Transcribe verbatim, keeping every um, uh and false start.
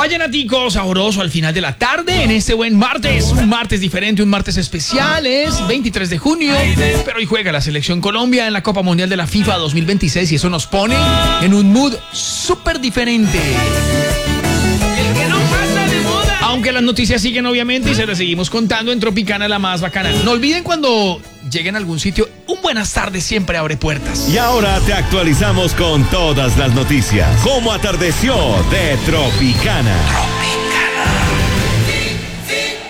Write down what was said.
Vallenatico sabroso al final de la tarde en este buen martes. Un martes diferente, un martes especial. Es veintitrés de junio, pero hoy juega la Selección Colombia en la Copa Mundial de la FIFA dos mil veintiséis y eso nos pone en un mood súper diferente. Aunque las noticias siguen obviamente y se las seguimos contando en Tropicana, la más bacana. No olviden, cuando lleguen a algún sitio, un buenas tardes siempre abre puertas. Y ahora te actualizamos con todas las noticias. ¿Cómo atardeció de Tropicana? Tropicana.